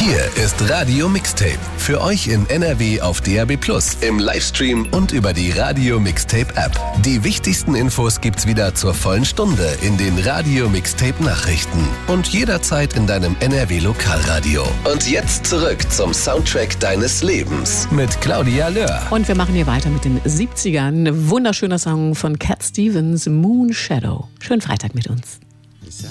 Hier ist Radio Mixtape. Für euch in NRW auf DAB+, im Livestream und über die Radio Mixtape App. Die wichtigsten Infos gibt's wieder zur vollen Stunde in den Radio Mixtape Nachrichten und jederzeit in deinem NRW Lokalradio. Und jetzt zurück zum Soundtrack deines Lebens mit Claudia Löhr. Und wir machen hier weiter mit den 70ern. Wunderschöner Song von Cat Stevens, Moon Shadow. Schönen Freitag mit uns.